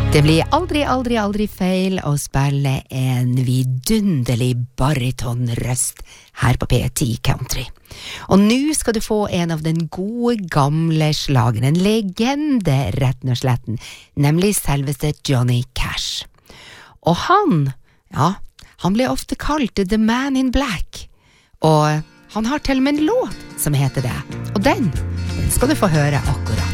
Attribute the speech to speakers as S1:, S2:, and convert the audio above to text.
S1: Det blir aldri feil å spille en vidunderlig baritonrøst her på P10 Country. Og nå skal du få en av den gode gamle slageren, en legende retten og sletten, nemlig selveste Johnny Cash. Og han ble ofte kalt The Man in Black, og han har til og med en låt som heter det, og den skal du få høre akkurat